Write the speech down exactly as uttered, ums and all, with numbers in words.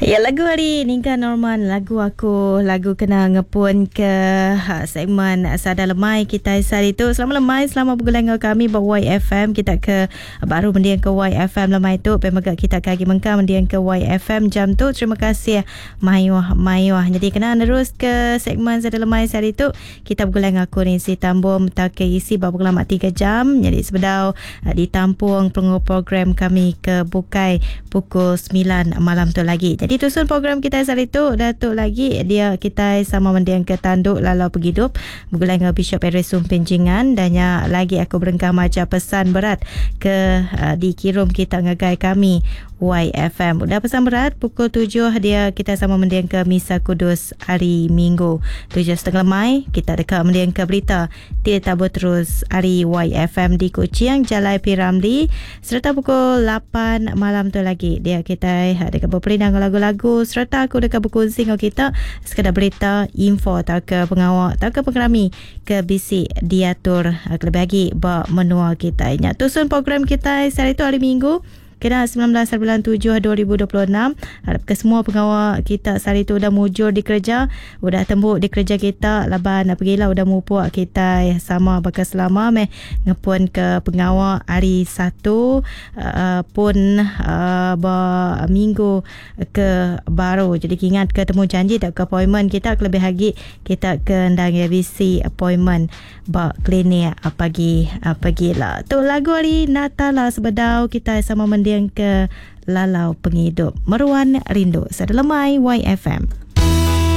Ya, lagu hari ni kan Norman, lagu aku, lagu kena ngepun ke ha, segmen Sadar Lemai kita hari itu. Selamat lemai, selamat bergulang dengan kami bawa Y F M. Kita ke baru mendiang ke Y F M lemai tu. Pemagak kita kagi mengka mendiang ke Y F M jam tu. Terima kasih Mayuah Mayuah. Jadi kena terus ke segmen Sadar Lemai hari itu. Kita bergulang aku ni si tambung tak isi baru lama tiga jam. Jadi sebedau ditampung pengu program kami ke Bukai pukul sembilan malam tu lagi. Jadi tusun program kita hari itu Datuk lagi dia kita sama mendiang ke Tanduk Lalau Pergidup bergulang dengan Bishop Eresum Penjingan dan ya, lagi aku berengkah macam pesan berat ke uh, dikirim kita ngagai kami Y F M. Udah pesan berat pukul tujuh dia kita sama mendiang ke Misa Kudus hari Minggu tujuh setengah Mai kita dekat mendiang ke berita dia tabur terus hari Y F M di Kuching Jalai P. Ramlee serta pukul lapan malam tu lagi dia kita dekat berperindang lagu-lagu serta aku dekat berkongsi dengan kita sekadar berita info atau ke pengawal atau ke pengerami ke bisik diatur lebih lagi bak menua kita. Ingat tusun program kita hari itu hari Minggu kira sembilan belas bulan tujuh dua ribu dua puluh enam. Harap ke semua pengawal kita hari tu dah mujur di kerja, udah tembuk di kerja kita, laban pergilah udah mupuak kita ya, sama bakal selama meh ngepun ke pengawal hari satu uh, pun uh, ba minggu ke baru. Jadi ingat ke temu janji tak ke appointment kita lebih lagi kita ke ndang ya bisi appointment ba klinik pagi pagi lah. Tu lagu hari Natal lah sebedau kita sama mendiang ke Lalau Pengidup Meruan Rindu Sadar Lemai Y F M.